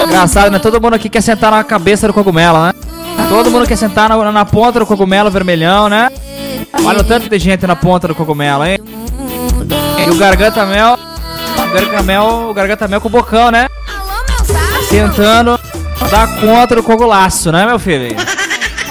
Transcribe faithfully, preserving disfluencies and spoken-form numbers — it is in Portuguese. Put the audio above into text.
Engraçado, né? Todo mundo aqui quer sentar na cabeça do cogumelo, né? Todo mundo quer sentar na, na ponta do cogumelo vermelhão, né? Olha o tanto de gente na ponta do cogumelo, hein? E o Garganta Mel, o Garganta Mel, o Garganta Mel com o bocão, né? Tentando dar conta do cogulaço, né, meu filho?